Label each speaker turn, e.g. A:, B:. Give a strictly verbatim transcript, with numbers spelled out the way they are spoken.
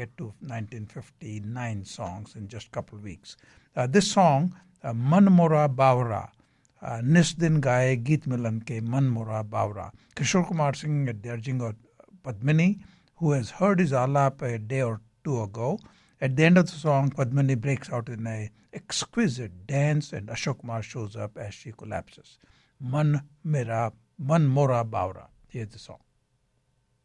A: get to nineteen fifty-nine songs in just a couple of weeks. Uh, this song, uh, Man Mora Bawra, uh, Nis Din Gaye Geet Milan Ke Man Mora Bawra. Kishore Kumar singing at the urging of Padmini, who has heard his alap a day or two ago. At the end of the song, Padmini breaks out in an exquisite dance and Ashok Kumar shows up as she collapses. Man Mera, Man Mora Bawra. Here's the song.